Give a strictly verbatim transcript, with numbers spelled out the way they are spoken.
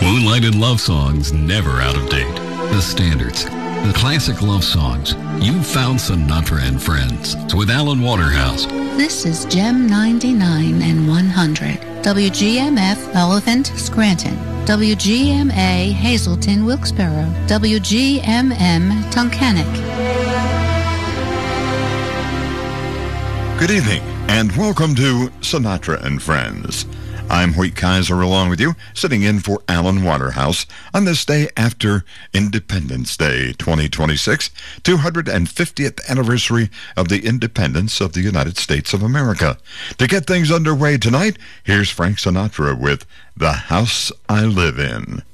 Moonlighted love songs never out of date. The standards, the classic love songs. You've found Sinatra and Friends with Alan Waterhouse. This is Gem ninety-nine and one hundred. W G M F Elephant Scranton. W G M A Hazleton Wilkesboro. W G M M Tunkhannock. Good evening and welcome to Sinatra and Friends. I'm Hoyt Kaiser along with you, sitting in for Alan Waterhouse on this day after Independence Day twenty twenty-six, two hundred fiftieth anniversary of the independence of the United States of America. To get things underway tonight, here's Frank Sinatra with The House I Live In.